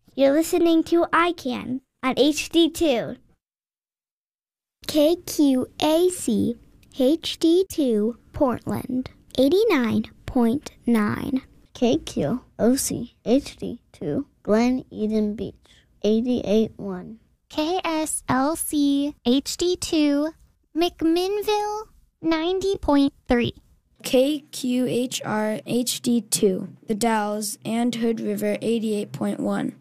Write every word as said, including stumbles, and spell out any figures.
You're listening to I CAN on H D two. K Q A C H D two Portland, eighty-nine point nine. K Q O C H D two Glen Eden Beach, eighty-eight point one. K S L C H D two McMinnville, ninety point three. K Q H R H D two The Dalles and Hood River, eighty-eight point one.